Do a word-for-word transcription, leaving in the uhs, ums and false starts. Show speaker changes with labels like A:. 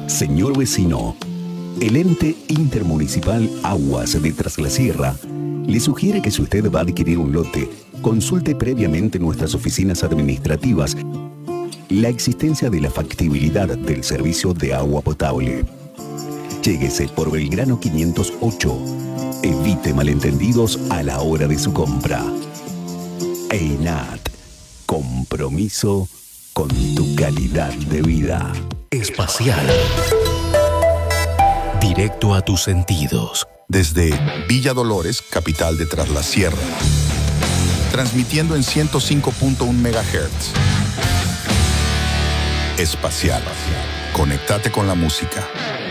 A: Señor vecino, el ente intermunicipal Aguas de Tras la Sierra le sugiere que si usted va a adquirir un lote, consulte previamente nuestras oficinas administrativas la existencia de la factibilidad del servicio de agua potable. Lléguese por Belgrano quinientos ocho. Evite malentendidos a la hora de su compra. EINAT. Compromiso con tu calidad de vida.
B: Espacial. Directo a tus sentidos.
C: Desde Villa Dolores, capital de Tras la Sierra. Transmitiendo en ciento cinco punto uno megahertz. Espacial. Conéctate con la música.